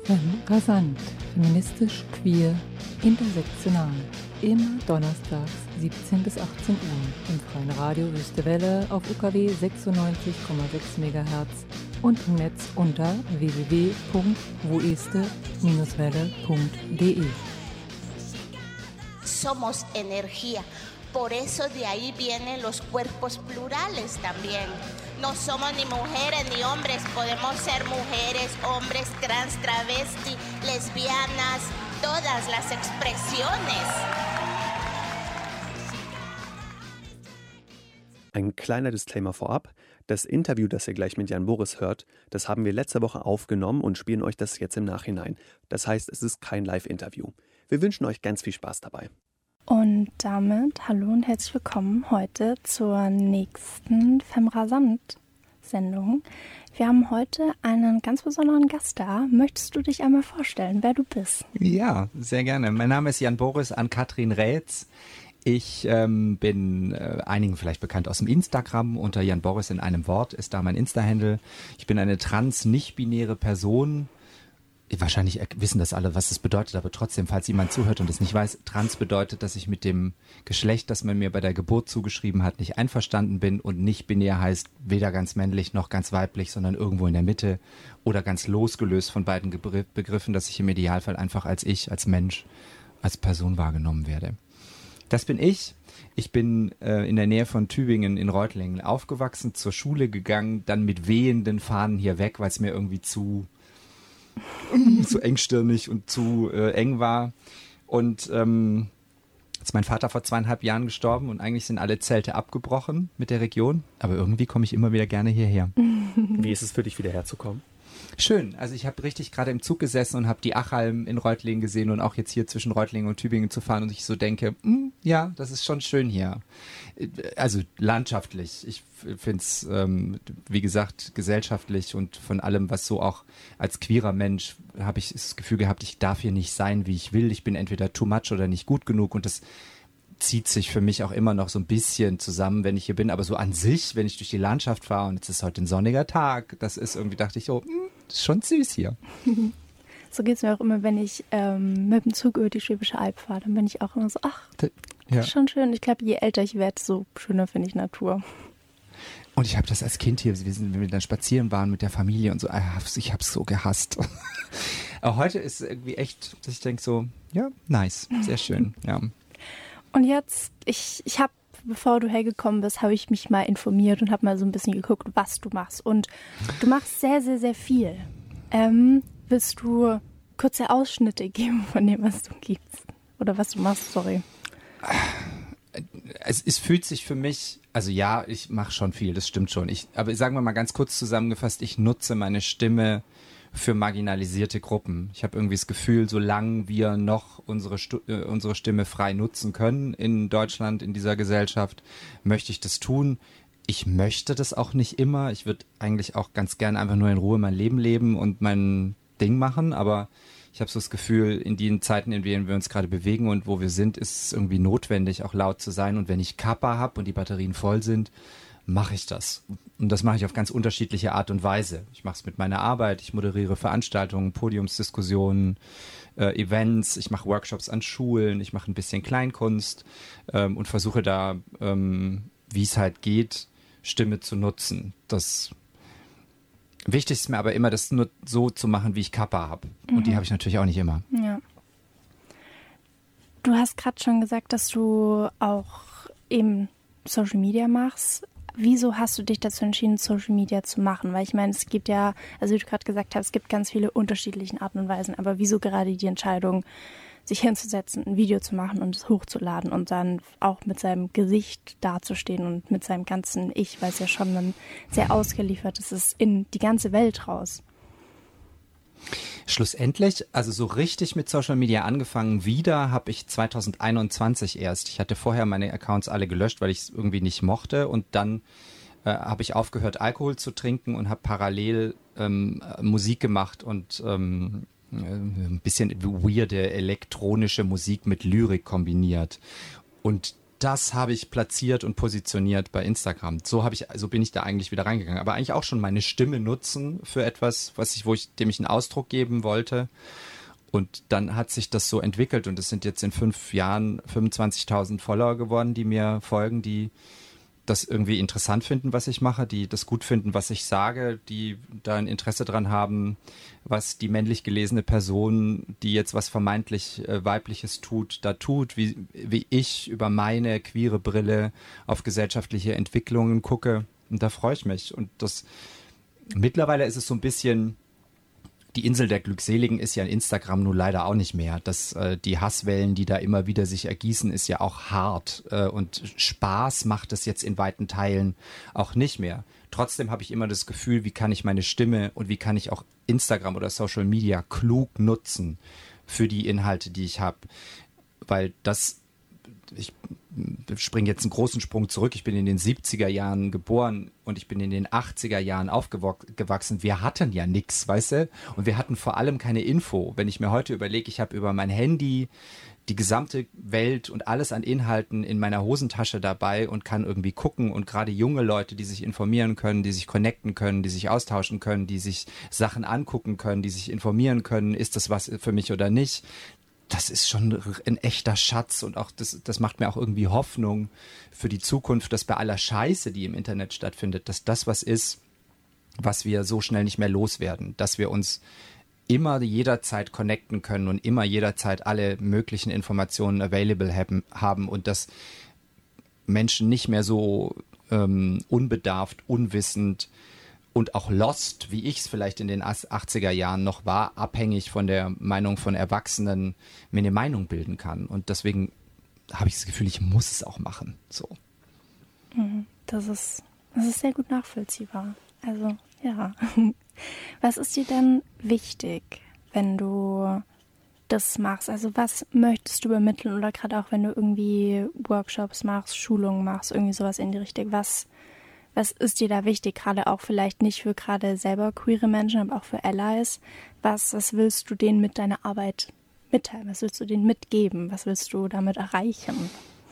Rasant, feministisch, queer, intersektional. Immer donnerstags 17 bis 18 Uhr im freien Radio Wüste Welle auf UKW 96,6 MHz und im Netz unter www.woeste-welle.de. Somos energía. Por eso de ahí vienen los cuerpos plurales también. No somos ni mujeres ni hombres, podemos ser mujeres, hombres, trans, travesti, lesbianas, todas las expresiones. Ein kleiner Disclaimer vorab. Das Interview, das ihr gleich mit Jan Boris hört, das haben wir letzte Woche aufgenommen und spielen euch das jetzt im Nachhinein. Das heißt, es ist kein Live-Interview. Wir wünschen euch ganz viel Spaß dabei. Und damit hallo und herzlich willkommen heute zur nächsten Femrasant-Sendung. Wir haben heute einen ganz besonderen Gast da. Möchtest du dich einmal vorstellen, wer du bist? Ja, sehr gerne. Mein Name ist Jan Boris, Ann-Kathrin Rätz. Ich bin einigen vielleicht bekannt aus dem Instagram, unter Jan Boris in einem Wort ist da mein Insta-Handle. Ich bin eine trans-nicht-binäre Person. Wahrscheinlich wissen das alle, was das bedeutet, aber trotzdem, falls jemand zuhört und es nicht weiß, trans bedeutet, dass ich mit dem Geschlecht, das man mir bei der Geburt zugeschrieben hat, nicht einverstanden bin, und nicht binär heißt weder ganz männlich noch ganz weiblich, sondern irgendwo in der Mitte oder ganz losgelöst von beiden Begriffen, dass ich im Idealfall einfach als ich, als Mensch, als Person wahrgenommen werde. Das bin ich. Ich bin in der Nähe von Tübingen in Reutlingen aufgewachsen, zur Schule gegangen, dann mit wehenden Fahnen hier weg, weil es mir irgendwie zu engstirnig und zu eng war. Und ist mein Vater vor 2,5 Jahren gestorben und eigentlich sind alle Zelte abgebrochen mit der Region. Aber irgendwie komme ich immer wieder gerne hierher. Wie ist es für dich, wieder herzukommen? Schön. Also ich habe richtig gerade im Zug gesessen und habe die Achalm in Reutlingen gesehen und auch jetzt hier zwischen Reutlingen und Tübingen zu fahren und ich so denke, ja, das ist schon schön hier. Also landschaftlich. Ich finde es, wie gesagt, gesellschaftlich und von allem, was so auch als queerer Mensch, habe ich das Gefühl gehabt, ich darf hier nicht sein, wie ich will. Ich bin entweder too much oder nicht gut genug und das zieht sich für mich auch immer noch so ein bisschen zusammen, wenn ich hier bin. Aber so an sich, wenn ich durch die Landschaft fahre und jetzt ist heute ein sonniger Tag, das ist irgendwie, dachte ich so, das ist schon süß hier. So geht es mir auch immer, wenn ich mit dem Zug über die Schwäbische Alb fahre. Dann bin ich auch immer so, das ist schon schön. Ich glaube, je älter ich werde, so schöner finde ich Natur. Und ich habe das als Kind hier, wenn wir dann spazieren waren mit der Familie und so, ich habe es so gehasst. Aber heute ist irgendwie echt, dass ich denke so, ja, nice, sehr schön, ja. Und jetzt, ich habe, bevor du hergekommen bist, habe ich mich mal informiert und habe mal so ein bisschen geguckt, was du machst. Und du machst sehr, sehr, sehr viel. Willst du kurze Ausschnitte geben von dem, was du gibst? Oder was du machst, sorry. Es fühlt sich für mich, also ja, ich mache schon viel, das stimmt schon. Aber sagen wir mal ganz kurz zusammengefasst, ich nutze meine Stimme für marginalisierte Gruppen. Ich habe irgendwie das Gefühl, solange wir noch unsere Stimme frei nutzen können in Deutschland, in dieser Gesellschaft, möchte ich das tun. Ich möchte das auch nicht immer. Ich würde eigentlich auch ganz gerne einfach nur in Ruhe mein Leben leben und mein Ding machen, aber ich habe so das Gefühl, in den Zeiten, in denen wir uns gerade bewegen und wo wir sind, ist es irgendwie notwendig, auch laut zu sein. Und wenn ich Kappa habe und die Batterien voll sind, mache ich das. Und das mache ich auf ganz unterschiedliche Art und Weise. Ich mache es mit meiner Arbeit, ich moderiere Veranstaltungen, Podiumsdiskussionen, Events, ich mache Workshops an Schulen, ich mache ein bisschen Kleinkunst und versuche da, wie es halt geht, Stimme zu nutzen. Das Wichtig ist mir aber immer, das nur so zu machen, wie ich Kappa habe. Und die habe ich natürlich auch nicht immer. Ja. Du hast gerade schon gesagt, dass du auch eben Social Media machst. Wieso hast du dich dazu entschieden, Social Media zu machen? Weil ich meine, es gibt ja, also wie du gerade gesagt hast, es gibt ganz viele unterschiedliche Arten und Weisen. Aber wieso gerade die Entscheidung, sich hinzusetzen, ein Video zu machen und es hochzuladen und dann auch mit seinem Gesicht dazustehen und mit seinem ganzen Ich, weil es ja schon dann sehr ausgeliefert ist, ist in die ganze Welt raus? Schlussendlich, also so richtig mit Social Media angefangen wieder, habe ich 2021 erst. Ich hatte vorher meine Accounts alle gelöscht, weil ich es irgendwie nicht mochte, und dann habe ich aufgehört, Alkohol zu trinken und habe parallel Musik gemacht und ein bisschen weirde elektronische Musik mit Lyrik kombiniert. Und das habe ich platziert und positioniert bei Instagram. So bin ich da eigentlich wieder reingegangen. Aber eigentlich auch schon meine Stimme nutzen für etwas, dem ich einen Ausdruck geben wollte. Und dann hat sich das so entwickelt und es sind jetzt in 5 Jahren 25.000 Follower geworden, die mir folgen, die das irgendwie interessant finden, was ich mache, die das gut finden, was ich sage, die da ein Interesse dran haben, was die männlich gelesene Person, die jetzt was vermeintlich Weibliches tut, da tut, wie ich über meine queere Brille auf gesellschaftliche Entwicklungen gucke. Und da freue ich mich. Und mittlerweile ist es so ein bisschen, die Insel der Glückseligen ist ja in Instagram nun leider auch nicht mehr. Die Hasswellen, die da immer wieder sich ergießen, ist ja auch hart. Und Spaß macht es jetzt in weiten Teilen auch nicht mehr. Trotzdem habe ich immer das Gefühl, wie kann ich meine Stimme und wie kann ich auch Instagram oder Social Media klug nutzen für die Inhalte, die ich habe. Weil ich springe jetzt einen großen Sprung zurück. Ich bin in den 70er Jahren geboren und ich bin in den 80er Jahren aufgewachsen. Wir hatten ja nichts, weißt du? Und wir hatten vor allem keine Info. Wenn ich mir heute überlege, ich habe über mein Handy die gesamte Welt und alles an Inhalten in meiner Hosentasche dabei und kann irgendwie gucken. Und gerade junge Leute, die sich informieren können, die sich connecten können, die sich austauschen können, die sich Sachen angucken können, die sich informieren können, ist das was für mich oder nicht? Das ist schon ein echter Schatz und auch das macht mir auch irgendwie Hoffnung für die Zukunft, dass bei aller Scheiße, die im Internet stattfindet, dass das was ist, was wir so schnell nicht mehr loswerden, dass wir uns immer jederzeit connecten können und immer jederzeit alle möglichen Informationen available haben und dass Menschen nicht mehr so unbedarft, unwissend und auch lost, wie ich es vielleicht in den 80er Jahren noch war, abhängig von der Meinung von Erwachsenen, mir eine Meinung bilden kann. Und deswegen habe ich das Gefühl, ich muss es auch machen. So. Das ist sehr gut nachvollziehbar. Also, ja. Was ist dir denn wichtig, wenn du das machst? Also, was möchtest du übermitteln? Oder gerade auch, wenn du irgendwie Workshops machst, Schulungen machst, irgendwie sowas in die Richtung. Was ist dir da wichtig, gerade auch vielleicht nicht für gerade selber queere Menschen, aber auch für Allies? Was willst du denen mit deiner Arbeit mitteilen? Was willst du denen mitgeben? Was willst du damit erreichen?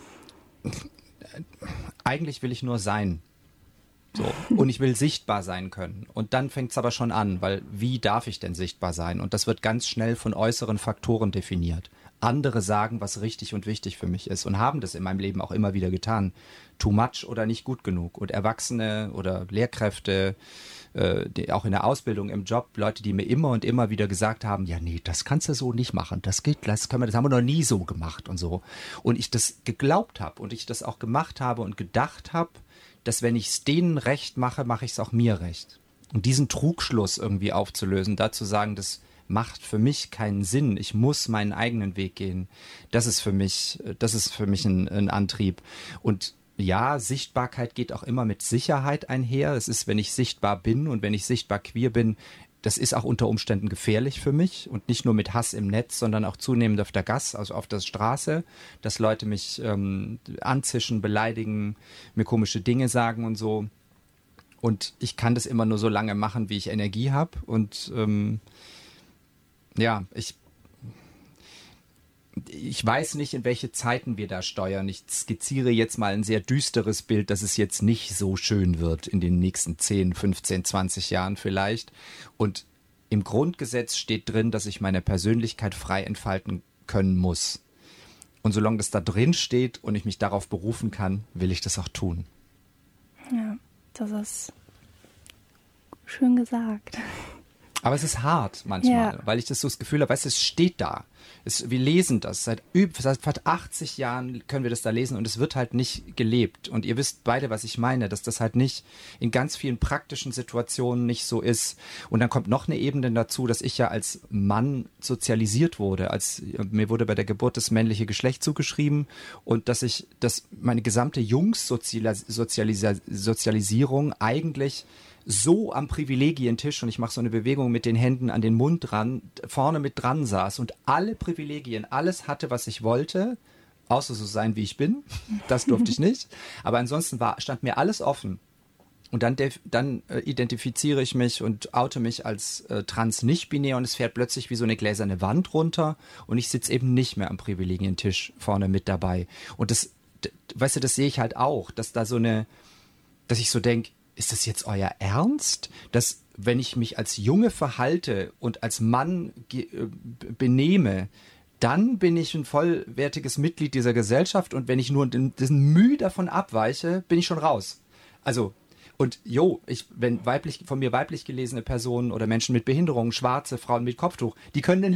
Eigentlich will ich nur sein. So. Und ich will sichtbar sein können. Und dann fängt es aber schon an, weil wie darf ich denn sichtbar sein? Und das wird ganz schnell von äußeren Faktoren definiert. Andere sagen, was richtig und wichtig für mich ist und haben das in meinem Leben auch immer wieder getan. Too much oder nicht gut genug. Und Erwachsene oder Lehrkräfte, auch in der Ausbildung, im Job, Leute, die mir immer und immer wieder gesagt haben, ja nee, das kannst du so nicht machen, das haben wir noch nie so gemacht und so. Und ich das geglaubt habe und ich das auch gemacht habe und gedacht habe, dass wenn ich es denen recht mache, mache ich es auch mir recht. Und diesen Trugschluss irgendwie aufzulösen, dazu sagen, das macht für mich keinen Sinn. Ich muss meinen eigenen Weg gehen. Das ist für mich ein Antrieb. Und ja, Sichtbarkeit geht auch immer mit Sicherheit einher. Es ist, wenn ich sichtbar bin und wenn ich sichtbar queer bin, das ist auch unter Umständen gefährlich für mich und nicht nur mit Hass im Netz, sondern auch zunehmend auf der Gas, also auf der Straße, dass Leute mich anzischen, beleidigen, mir komische Dinge sagen und so. Und ich kann das immer nur so lange machen, wie ich Energie habe. Und ja, ich weiß nicht, in welche Zeiten wir da steuern. Ich skizziere jetzt mal ein sehr düsteres Bild, dass es jetzt nicht so schön wird in den nächsten 10, 15, 20 Jahren vielleicht. Und im Grundgesetz steht drin, dass ich meine Persönlichkeit frei entfalten können muss. Und solange das da drin steht und ich mich darauf berufen kann, will ich das auch tun. Ja, das ist schön gesagt. Aber es ist hart manchmal, weil ich das Gefühl habe, weißt du, es steht da. Wir lesen das. Seit fast 80 Jahren können wir das da lesen und es wird halt nicht gelebt. Und ihr wisst beide, was ich meine, dass das halt nicht in ganz vielen praktischen Situationen nicht so ist. Und dann kommt noch eine Ebene dazu, dass ich ja als Mann sozialisiert wurde. Mir wurde bei der Geburt das männliche Geschlecht zugeschrieben und dass meine gesamte Jungssozialisierung eigentlich so am Privilegientisch, und ich mache so eine Bewegung mit den Händen an den Mund dran, vorne mit dran saß und alle Privilegien, alles hatte, was ich wollte, außer so sein, wie ich bin. Das durfte ich nicht. Aber ansonsten stand mir alles offen. Und dann identifiziere ich mich und oute mich als trans nicht-binär und es fährt plötzlich wie so eine gläserne Wand runter und ich sitze eben nicht mehr am Privilegientisch vorne mit dabei. Und das weißt du, das sehe ich halt auch, dass ich so denke, ist das jetzt euer Ernst? Dass, wenn ich mich als Junge verhalte und als Mann benehme, dann bin ich ein vollwertiges Mitglied dieser Gesellschaft und wenn ich nur diesen Mühe davon abweiche, bin ich schon raus. Also, und wenn von mir weiblich gelesene Personen oder Menschen mit Behinderungen, schwarze Frauen mit Kopftuch, die können